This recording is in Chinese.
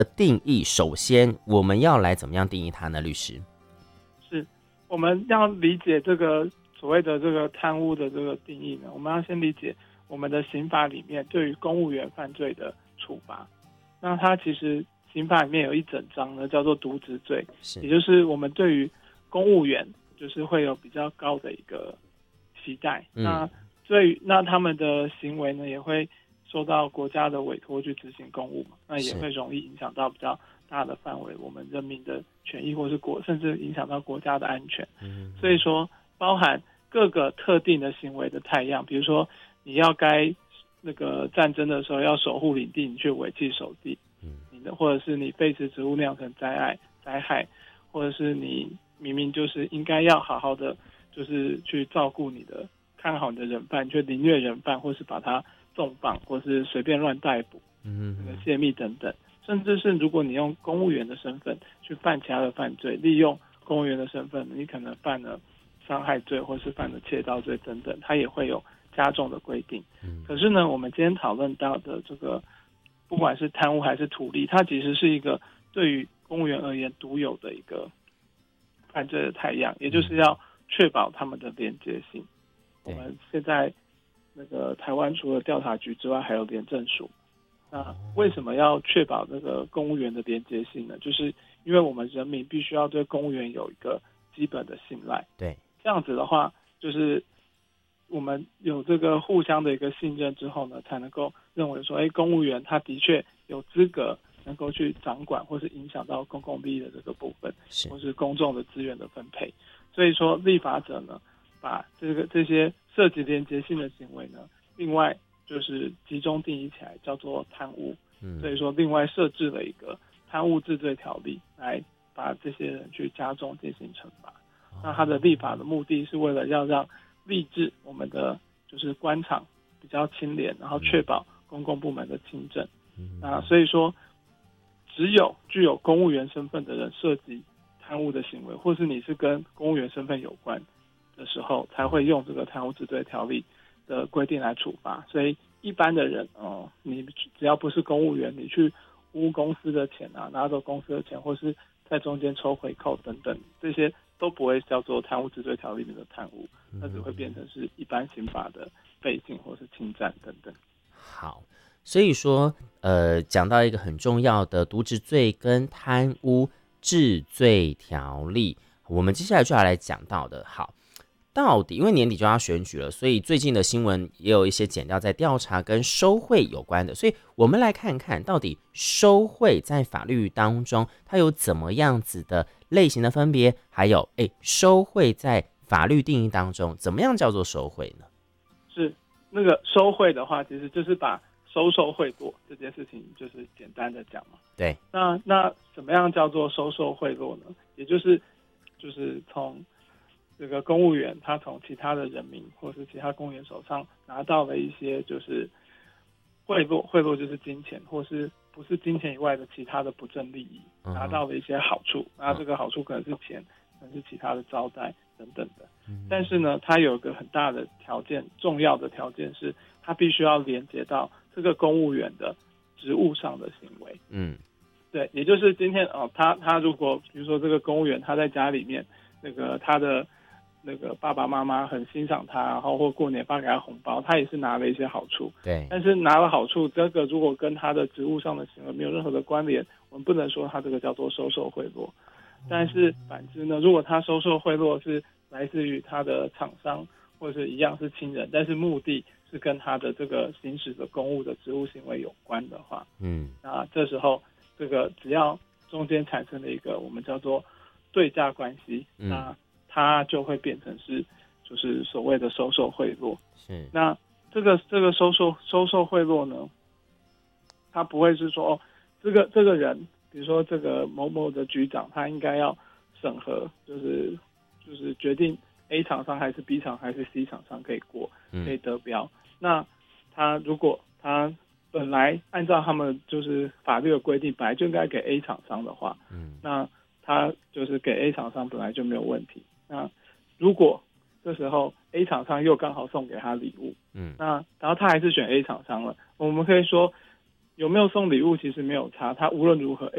定义，首先我们要来怎么样定义它呢？律师？ 是我们要理解这个所谓的这个贪污的这个定义呢，我们要先理解我们的刑法里面对于公务员犯罪的处罚。那它其实刑法里面有一整章呢，叫做渎职罪，也就是我们对于公务员就是会有比较高的一个期待。那他们的行为呢，也会受到国家的委托去执行公务嘛，那也会容易影响到比较大的范围我们人民的权益，或是甚至影响到国家的安全。所以说包含各个特定的行为的态样，比如说你要该那个战争的时候要守护领地，你却违纪守地，或者是你废弃植物酿成灾害，或者是你明明就是应该要好好的就是去照顾你的看好你的人犯，却凌虐人犯，或是把他重磅，或是随便乱逮捕，这个泄密等等，甚至是如果你用公务员的身份去犯其他的犯罪，利用公务员的身份，你可能犯了伤害罪，或是犯了窃盗罪等等，它也会有加重的规定。可是呢，我们今天讨论到的这个，不管是贪污还是图利，它其实是一个对于公务员而言独有的一个犯罪的态样，也就是要确保他们的连结性。我们现在那个台湾除了调查局之外，还有廉政署。那为什么要确保这个公务员的连结性呢？就是因为我们人民必须要对公务员有一个基本的信赖。 对， 这样子的话，就是我们有这个互相的一个信任之后呢，才能够认为说，公务员他的确有资格能够去掌管或是影响到公共利益的这个部分，或是公众的资源的分配。所以说，立法者呢，把这些涉及连结性的行为呢，另外就是集中定义起来叫做贪污。所以说，另外设置了一个贪污治罪条例，来把这些人去加重进行惩罚。那它的立法的目的是为了要让立志我们的就是官场比较清廉，然后确保公共部门的清正。那所以说，只有具有公务员身份的人涉及贪污的行为，或是你是跟公务员身份有关的时候，才会用这个贪污治罪条例的规定来处罚。所以一般的人，你只要不是公务员，你去污公司的钱啊，拿走公司的钱，或是在中间抽回扣等等，这些都不会叫做贪污治罪条例里的贪污，那只会变成是一般刑法的背信或是侵占等等。 好，所以说讲到一个很重要的渎职罪跟贪污治罪条例，我们接下来就要来讲到的。好，到底因为年底就要选举了，所以最近的新闻也有一些检调在调查跟收贿有关的，所以我们来看看到底收贿在法律当中它有怎么样子的类型的分别，还有收贿在法律定义当中怎么样叫做收贿呢？ 是那个收贿的话，其实就是把收受贿赂这件事情就是简单的讲嘛。 对， 那什么样叫做收受贿赂呢？也就是从这个公务员他从其他的人民或是其他公务员手上拿到了一些就是贿赂就是金钱，或是不是金钱以外的其他的不正利益，拿到了一些好处。那这个好处可能是钱，可能是其他的招待等等的。但是呢，它有一个很大的条件，重要的条件是，它必须要连接到这个公务员的职务上的行为。对，也就是今天他如果比如说这个公务员他在家里面，那个他的那个爸爸妈妈很欣赏他，然后或过年发给他红包，他也是拿了一些好处。 对， 但是拿了好处，这个如果跟他的职务上的行为没有任何的关联，我们不能说他这个叫做收受贿赂。但是反之呢，如果他收受贿赂是来自于他的厂商，或者是一样是亲人，但是目的是跟他的这个行使的公务的职务行为有关的话，那这时候这个只要中间产生了一个我们叫做对价关系，那它就会变成是就是所谓的收受贿赂。 是， 那这个收受贿赂呢，他不会是说这个人，比如说这个某某的局长，他应该要审核，就是决定 A 厂商还是 B 厂还是 C 厂商可以过，可以得标。那他如果他本来按照他们就是法律的规定，本来就应该给 A 厂商的话，那他就是给 A 厂商本来就没有问题。那如果这时候 A 厂商又刚好送给他礼物，那然后他还是选 A 厂商了，我们可以说有没有送礼物其实没有差，他无论如何